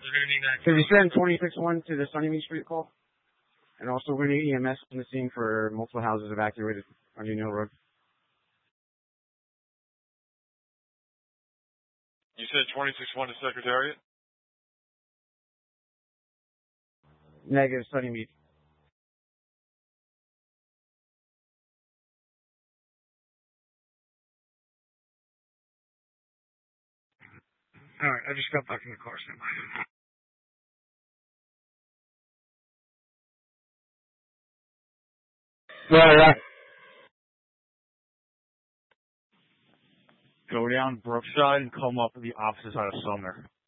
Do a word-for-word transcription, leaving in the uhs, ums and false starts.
are going to need that. Can you send twenty-six one to the Sunnymead Street call? And also, we're going to need E M S on the scene for multiple houses evacuated on Union Hill Road. You said twenty-six one to Secretariat? Negative, Sunnymead. Alright, I just got back in the car, stand by. Right, right. Go down Brookside and come up the opposite side of Sumner.